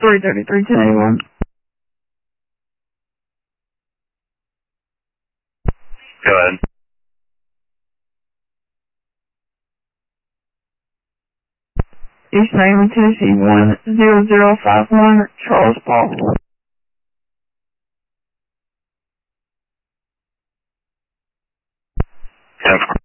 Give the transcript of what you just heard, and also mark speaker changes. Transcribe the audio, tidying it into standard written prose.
Speaker 1: 333 1081.
Speaker 2: Go ahead.
Speaker 1: East Miami, Tennessee 10051, Charles Paul.
Speaker 2: 10-4.